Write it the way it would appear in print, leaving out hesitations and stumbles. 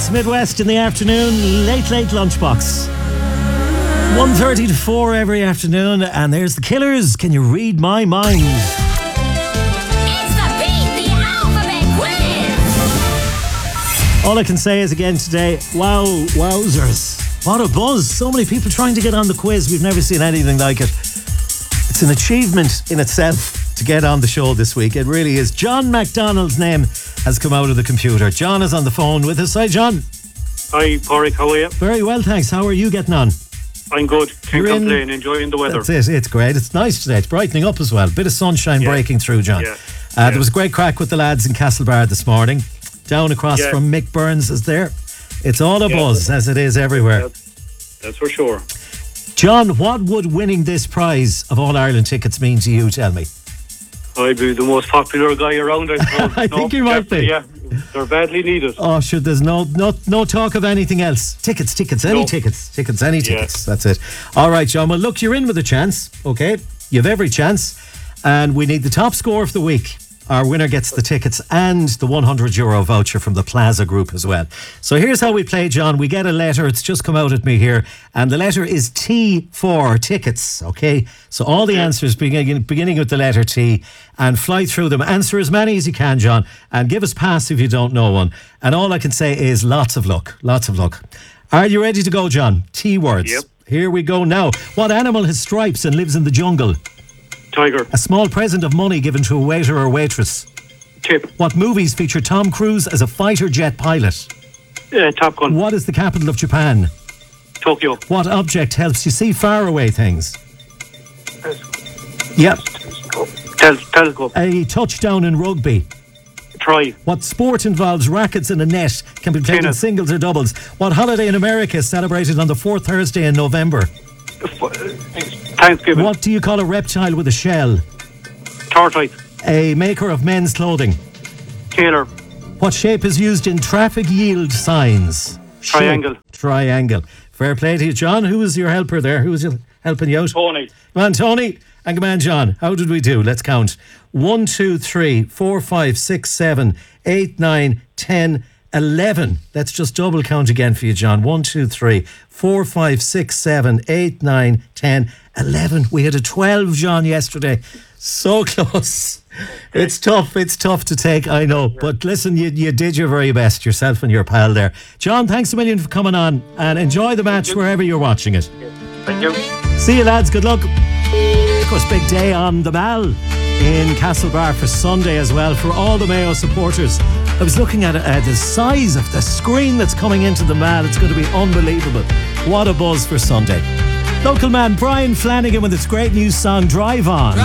It's Midwest in the afternoon, late lunchbox. 1:30 to 4 every afternoon, and there's the Killers. Can you read my mind? It's the Beat the Alphabet Quiz! All I can say is again today, wowzers. What a buzz. So many people trying to get on the quiz. We've never seen anything like it. It's an achievement in itself to get on the show this week. It really is. John McDonald's name has come out of the computer. John is on the phone with us. Hi, John. Hi, Porrick, how are you? Very well, thanks. How are you getting on? I'm good. Can't complain, enjoying the weather. That's it. It's great. It's nice today. It's brightening up as well. Bit of sunshine breaking through, John. There was a great crack with the lads in Castlebar this morning. Down across from Mick Burns is there. It's all a buzz, as it is everywhere. That's for sure. John, what would winning this prize of All Ireland tickets mean to you? Tell me. I'd be the most popular guy around, I suppose. I think you might be. Yeah, they're badly needed. Oh, sure, there's no talk of anything else. Tickets, any tickets. That's it. All right, John. Well, look, you're in with a chance, okay? You have every chance. And we need the top score of the week. Our winner gets the tickets and the €100 voucher from the Plaza Group as well. So here's how we play, John. We get a letter. It's just come out at me here. And the letter is T for tickets, okay? So all the answers beginning with the letter T, and fly through them. Answer as many as you can, John. And give us pass if you don't know one. And all I can say is lots of luck. Lots of luck. Are you ready to go, John? T words. Yep. Here we go now. What animal has stripes and lives in the jungle? Tiger. A small present of money given to a waiter or waitress. Tip. What movies feature Tom Cruise as a fighter jet pilot? Top Gun. What is the capital of Japan? Tokyo. What object helps you see faraway things? Yep. Telescope. A touchdown in rugby. Try. What sport involves rackets and a net? Can be played in Tennis. singles or doubles. What holiday in America is celebrated on the fourth Thursday in November? Thanksgiving. What do you call a reptile with a shell? Tortoise. A maker of men's clothing. Tailor. What shape is used in traffic yield signs? Triangle. Triangle. Fair play to you, John. Who was your helper there? Who was helping you out? Tony. Come on, Tony. And come on, John. How did we do? Let's count. 1, 2, 3, 4, 5, 6, 7, 8, 9, 10, 11. Let's just double count again for you, John. 1, 2, 3, 4, 5, 6, 7, 8, 9, 10, 11. We had a 12, John, yesterday. So close. It's tough to take, I know. But listen, you did your very best, yourself and your pal there. John, thanks a million for coming on, and enjoy the match wherever you're watching it. Thank you. See you, lads. Good luck. Of course, big day on the Mall in Castlebar for Sunday as well for all the Mayo supporters. I was looking at the size of the screen that's coming into the Mall. It's going to be unbelievable. What a buzz for Sunday. Local man Brian Flanagan with his great new song Drive On.